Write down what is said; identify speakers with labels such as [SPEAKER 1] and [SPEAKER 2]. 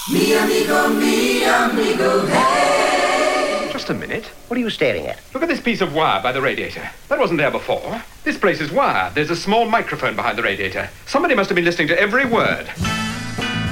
[SPEAKER 1] Mi amigo, hey!
[SPEAKER 2] Just a minute.
[SPEAKER 3] What are you staring at?
[SPEAKER 2] Look at this piece of wire by the radiator. That wasn't there before. This place is wire. There's a small microphone behind the radiator. Somebody must have been listening to every word.